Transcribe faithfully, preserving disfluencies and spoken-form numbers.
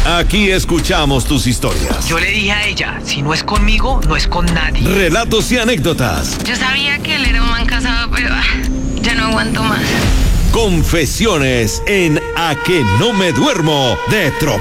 Aquí escuchamos tus historias. Yo le dije a ella, si no es conmigo, no es con nadie. Relatos y anécdotas. Yo sabía que él era un man casado, pero ah, ya no aguanto más. Confesiones en A que no me duermo de Tro